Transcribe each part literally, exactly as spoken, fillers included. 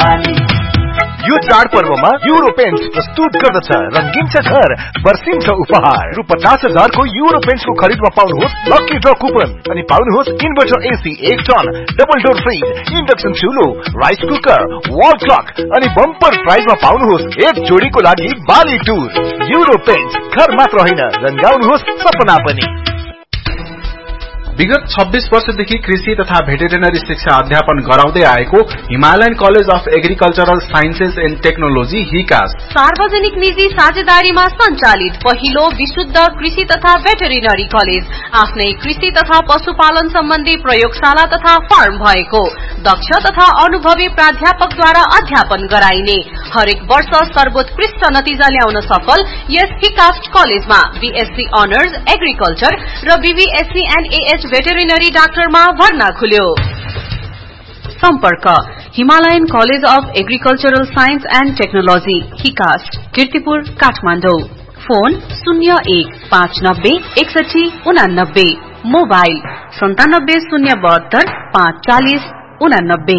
नेपाली। यो चाडपर्वमा euro paints प्रस्तुत गर्दछ रंगीन छ घर बर्सिन्छ उपहार। रु पचास हजार को युरो पेन्ट्स को खरीदमा पाउनुहोस् लकी ड्र कुपन अनि पाउनुहोस् इन्भर्टर एसी एक ton, double door fridge, induction चुलो, rice cooker, wall clock अनि बम्पर प्राइजमा पाउनुहोस् एक जोडीको लागि बाली टुर। युरो पेन्ट्स घर मात्र होइन रंगाउनुहोस् सपना पनि। विगत छब्बीस वर्षदेखि कृषि तथा भेटेरिनरी शिक्षा अध्यापन गराउँदै आएको Himalayan college of agricultural sciences and technology हिकास सार्वजनिक निजी साझेदारीमा सञ्चालित पहिलो विशुद्ध कृषि तथा भेटेरिनरी कलेज। आफ्नै कृषि तथा पशुपालन सम्बन्धी प्रयोगशाला तथा फार्म भएको दक्ष तथा अनुभवी प्राध्यापकद्वारा अध्यापन गराइने हरेक वर्ष सर्वोत्कृष्ट नतिजा ल्याउन सफल यस हिकास कलेजमा बीएससी अनर्स एग्रिकल्चर र बीबीएससी एन्ड एएच भेटेरिनरी डाक्टरमा भर्ना खुल्यो। सम्पर्क Himalayan college of agricultural science and technology हिकास Kirtipur Kathmandu. Phone शून्य एक पाँच नब्बे एकसठी उनानब्बे, मोबाइल सन्तानब्बे शून्य बहत्तर पाँच चालिस उनानब्बे।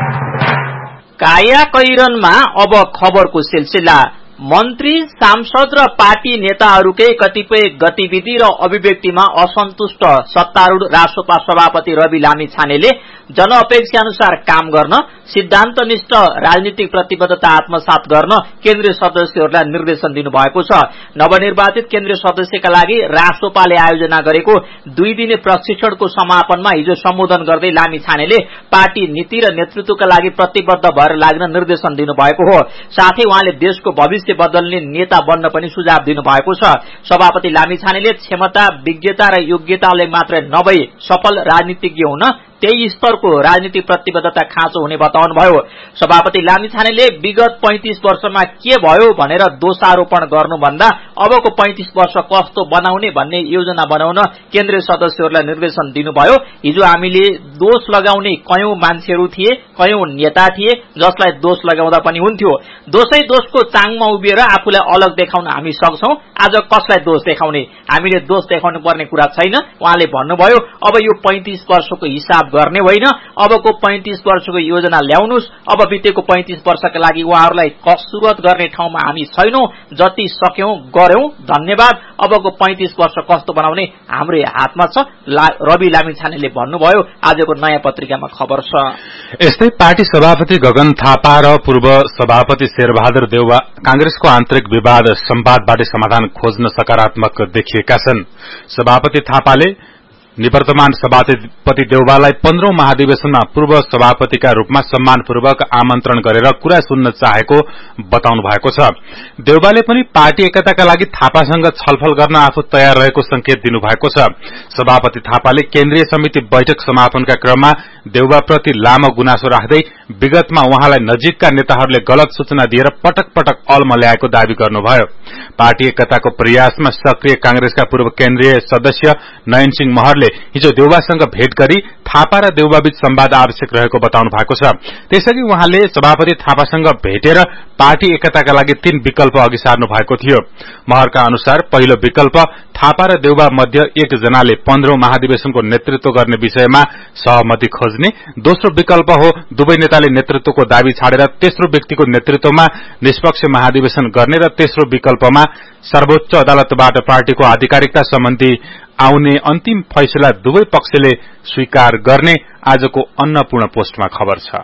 काया कैरनमा अब खबरको सिलसिला। मन्त्री सांसद र पार्टी नेताहरूकै कतिपय गतिविधि र अभिव्यक्तिमा असन्तुष्ट सत्तारूढ़ रासोपा सभापति रवि लामिछानेले जनअपेक्षा अनुसार काम गर्न, सिद्धान्तनिष्ठ राजनीतिक प्रतिबद्धता आत्मसात गर्न केन्द्रीय सदस्यहरूलाई निर्देशन दिनुभएको छ। नवनिर्वाचित केन्द्रीय सदस्यका लागि रासोपाले आयोजना गरेको दुई दिने प्रशिक्षणको समापनमा हिजो सम्बोधन गर्दै लामिछानेले पार्टी नीति र नेतृत्वका लागि प्रतिबद्ध भएर लाग्न निर्देशन दिनुभएको हो। साथै उहाँले देशको भविष्य बदल्ने नेता बन्न पनि सुझाव दिनुभएको छ। सभापति लामिछानेले क्षमता, विज्ञता र योग्यताले मात्र नभई सफल राजनीतिज्ञ हुन त्यही स्तरको राजनीतिक प्रतिबद्धता खाँचो हुने बताउनुभयो। सभापति लामिछानेले विगत पैंतीस वर्षमा के भयो भनेर दोषारोपण गर्नुभन्दा अबको पैंतीस वर्ष कस्तो बनाउने भन्ने योजना बनाउन केन्द्रीय सदस्यहरूलाई निर्देशन दिनुभयो। हिजो हामीले दोष लगाउने कयौं मान्छेहरू थिए, कयौं नेता थिए जसलाई दोष लगाउँदा पनि हुन्थ्यो। दोषै दोषको चाङमा उभिएर आफूलाई अलग देखाउन हामी सक्छौं। आज कसलाई दोष देखाउने? हामीले दोष देखाउनु पर्ने कुरा छैन। उहाँले भन्नुभयो अब यो पैंतीस वर्षको हिसाब गर्ने होइन, अबको पैंतीस वर्षको योजना ल्याउनुस्। अब बितेको पैंतीस वर्षका लागि उहाँहरूलाई कसुरत गर्ने ठाउँमा हामी छैनौं। जति सक्यौं गर्यौं, धन्यवाद। अबको पैंतीस वर्ष कस्तो बनाउने हाम्रै हातमा छ, रवि लामिछानेले भन्नुभयो। आजको नयाँ पत्रिकामा खबर छ। यस्तै पार्टी सभापति गगन थापा र पूर्व सभापति शेरबहादुर देउवा कांग्रेसको आन्तरिक विवाद संवादबाट समाधान खोज्न सकारात्मक देखिएका छन्। सभापति थापाले निवर्तमान सभापति देउवालाई पन्ध्रौं महाधिवेशनमा पूर्व सभापतिका रूपमा सम्मानपूर्वक आमन्त्रण गरेर कुरा सुन्न चाहेको बताउनु भएको छ। देउवाले पनि पार्टी एकताका लागि थापासँग छलफल गर्न आफू तयार रहेको संकेत दिनुभएको छ। सभापति थापाले केन्द्रीय समिति बैठक समापनका क्रममा देउवाप्रति लामो गुनासो राख्दै विगतमा उहाँलाई नजिकका नेताहरूले गलत सूचना दिएर पटक पटक अल्म ल्याएको दावी गर्नुभयो। पार्टी एकताको प्रयासमा सक्रिय कांग्रेसका पूर्व केन्द्रीय सदस्य नयन सिंह महरले हिजो देउवासँग भेट गरी थापा र देउवाबीच संवाद आवश्यक रहेको बताउनु भएको छ। त्यसअघि उहाँले सभापति थापासँग भेटेर पार्टी एकताका लागि तीन विकल्प अघि सार्नु भएको थियो। महरका अनुसार पहिलो विकल्प थापा र देउवा मध्ये एकजनाले पन्ध्रौं महाधिवेशनको नेतृत्व गर्ने विषयमा सहमति खोज्ने, दोस्रो विकल्प हो दुवै नेताले नेतृत्वको दावी छाडेर तेस्रो व्यक्तिको नेतृत्वमा निष्पक्ष महाधिवेशन गर्ने र तेस्रो विकल्पमा सर्वोच्च अदालतबाट पार्टीको आधिकारिकता सम्बन्धी आउने अन्तिम फैसला दुवै पक्षले स्वीकार गर्ने आजको अन्नपूर्ण पोस्टमा खबर छ।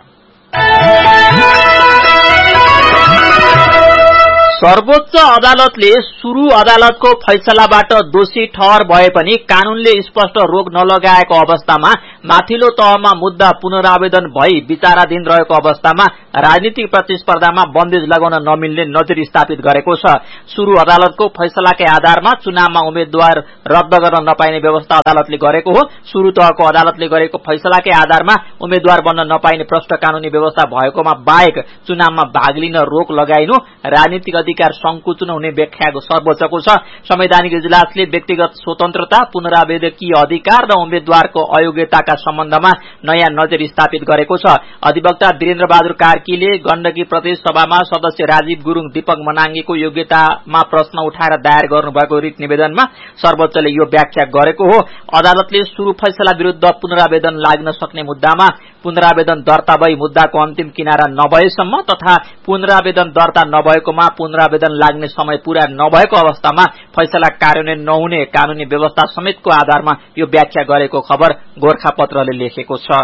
सर्वोच्च अदालतले सुरु अदालतको फैसलाबाट दोषी ठहर भए पनि कानूनले स्पष्ट रोक नलगाएको अवस्थामा माथिल्लो तहमा मुद्दा पुनरावेदन भई विचाराधीन रहेको अवस्थामा राजनीतिक प्रतिस्पर्धामा बन्देज लगाउन नमिल्ने नजिर स्थापित गरेको छ। सुरु अदालतको फैसलाकै आधारमा चुनावमा उम्मेद्वार रद्द गर्न नपाइने व्यवस्था अदालतले गरेको हो। सुरु तहको अदालतले गरेको फैसलाकै आधारमा उम्मेद्वार बन्न नपाइने प्रष्ट कानूनी व्यवस्था भएकोमा बाहेक चुनावमा भाग लिन रोक लगाइनु राजनीतिक अधिकार संकुचन हुने व्याख्याको सर्वोच्चको छ। संवैधानिक इजलासले व्यक्तिगत स्वतन्त्रता, पुनरावेदकीय अधिकार र उम्मेद्वारको अयोग्यताका शिक्षाका सम्बन्धमा नयाँ नजर स्थापित गरेको छ। अधिवक्ता वीरेन्द्र बहादुर कार्कीले गण्डकी प्रदेश सभामा सदस्य राजीव गुरुङ, दीपक मनाङ्गेको योग्यतामा प्रश्न उठाएर दायर गर्नुभएको रिट निवेदनमा सर्वोच्चले यो व्याख्या गरेको हो। अदालतले सुरु फैसला विरुद्ध पुनरावेदन लाग्न सक्ने मुद्दामा पुनरावेदन दर्ता भई मुद्दाको अन्तिम किनारा नभएसम्म तथा पुनरावेदन दर्ता नभएकोमा पुनरावेदन लाग्ने समय पूरा नभएको अवस्थामा फैसला कार्यान्वयन नहुने कानूनी व्यवस्था समेतको आधारमा यो व्याख्या गरेको खबर गोरखापत्रले लेखेको छ।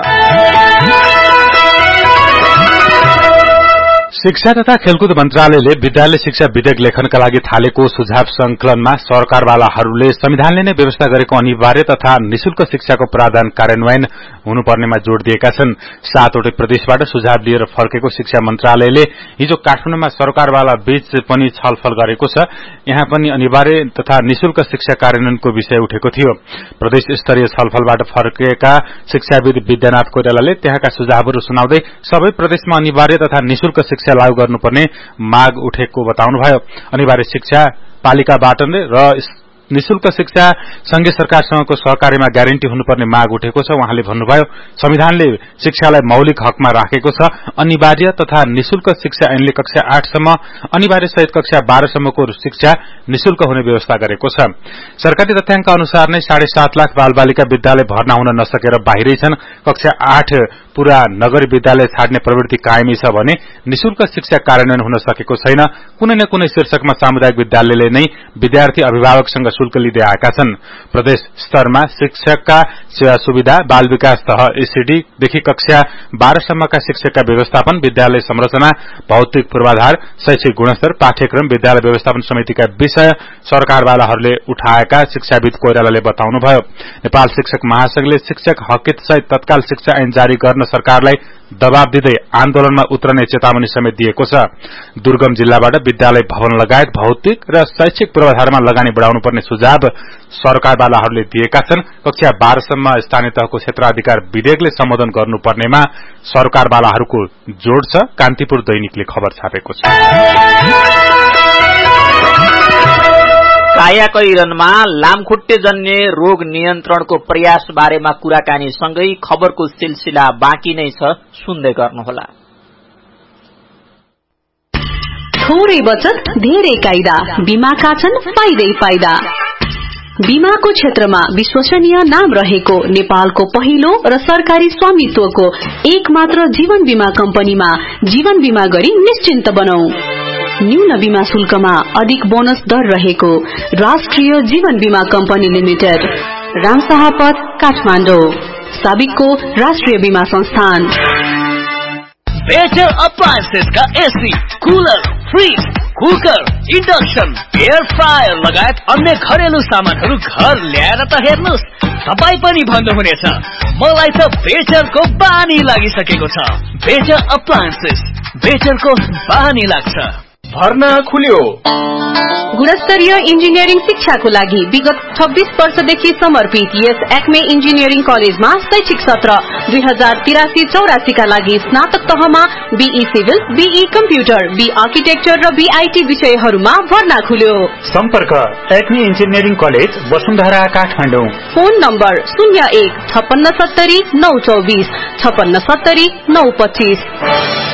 शिक्षा तथा खेलकुद मन्त्रालयले विद्यालय शिक्षा विधेयक लेखनका लागि थालेको सुझाव संकलनमा सरकारवालाहरूले संविधानले नै व्यवस्था गरेको अनिवार्य तथा निशुल्क शिक्षाको प्रावधान कार्यान्वयन हुनुपर्नेमा जोड़ दिएका छन्। सातवटै प्रदेशबाट सुझाव लिएर फर्केको शिक्षा मन्त्रालयले हिजो काठमाडौँमा सरकारवाला बीच पनि छलफल गरेको छ। यहाँ पनि अनिवार्य तथा निशुल्क शिक्षा कार्यान्वयनको विषय उठेको थियो। प्रदेश स्तरीय छलफलबाट फर्केका शिक्षाविद विद्यानाथ कोइरालाले त्यहाँका सुझावहरू सुनाउँदै सबै प्रदेशमा अनिवार्य तथा निशुल्क शिक्षा लागू गर्नुपर्ने माग उठेको बताउनुभयो। अनिवार्य शिक्षा पालिकाबाट र निशुल्क शिक्षा संघीय सरकारसँगको सहकारीमा ग्यारेन्टी हुनुपर्ने माग उठेको छ। उहाँले भन्नुभयो, संविधानले शिक्षालाई मौलिक हकमा राखेको छ। अनिवार्य तथा निशुल्क शिक्षा ऐनले कक्षा आठसम्म, अनिवार्य सहित कक्षा बाह्रसम्मको शिक्षा निशुल्क हुने व्यवस्था गरेको छ। सरकारी तथ्याङ्क अनुसार नै साढे सात लाख बालबालिका विद्यालय भर्ना हुन नसकेर बाहिरै छन्। कक्षा आठ पूरा नगरी विद्यालय छाड्ने प्रवृत्ति कायमी छ भने निशुल्क शिक्षा कार्यान्वयन हुन सकेको छैन। कुनै न कुनै शीर्षकमा सामुदायिक विद्यालयले नै विद्यार्थी अभिभावकसँग शुल्क लिँदै आएका छन्। प्रदेश स्तरमा शिक्षकका सेवा सुविधा, बाल विकास तह एससीडीदेखि कक्षा बाह्रसम्मका शिक्षकका व्यवस्थापन, विद्यालय संरचना, भौतिक पूर्वाधार, शैक्षिक गुणस्तर, पाठ्यक्रम, विद्यालय व्यवस्थापन समितिका विषय सरकारवालाहरूले उठाएका शिक्षाविद कोइरालाले बताउनुभयो। नेपाल शिक्षक महासंघले शिक्षक हकित सहित तत्काल शिक्षा ऐन जारी गर्न सरकारलाई दबाव दिँदै आन्दोलनमा उत्रने चेतावनी समेत दिएको छ। दुर्गम जिल्लाबाट विद्यालय भवन लगायत भौतिक र शैक्षिक पूर्वाधारमा लगानी बढाउनुपर्ने सुझाव सरकारवालाहरूले दिएका छन्। कक्षा बाह्रसम्म स्थानीय तहको क्षेत्राधिकार विधेयकले सम्बोधन गर्नुपर्नेमा सरकारवालाहरूको जोड़ छ। कान्तिपुर दैनिकले खबर छापेको छ। कायाकैरनमा लामखुट्टे जन्य रोग नियन्त्रणको प्रयास बारेमा कुराकानी सँगै खबरको सिलसिला बाँकी नै छ, सुन्दै गर्नुहोला। थोरै बचत धेरै कायदा, बीमाका छन् फाइदै फाइदा। बीमाको क्षेत्रमा विश्वसनीय नाम रहेको नेपालको पहिलो र सरकारी स्वामित्वको एक मात्र जीवन बीमा कम्पनीमा जीवन बीमा गरी निश्चिन्त बनौ। न्यून बीमा शुल्कमा अधिक बोनस दर रहेको राष्ट्रिय जीवन बीमा कम्पनी लिमिटेड, रामशाहपथ, काठमाडौँ, साबिकको राष्ट्रिय बीमा संस्थान। बेटर अप्लायन्सेस का AC, cooler, fridge, cooker, induction, air fryer लगायत अन्य घरेलु सामानहरू घर ल्याएर त हेर्नुस्, तपाई पनि भन्नुहुनेछ मलाई त बेटरको बानी लागिसकेको छ। बेटर अप्लायन्सेस, बेटरको बानी लाग्छ। भर्ना खुल्यो। गुणस्तरीय इन्जिनियरिङ शिक्षाको लागि विगत छब्बीस वर्षदेखि समर्पित यस एक्मे इन्जिनियरिङ कलेजमा शैक्षिक सत्र दुई हजार तिरासी चौरासी का लागि स्नातक तहमा be civil, be computer, be architecture र बीआईटी विषयहरूमा भर्ना खुल्यो। सम्पर्क Acme engineering college, Vasundhara, Kathmandu. Phone number शून्य एक छप्पन्न सत्तरी नौ चौबिस छप्पन्न सत्तरी नौ पच्चीस।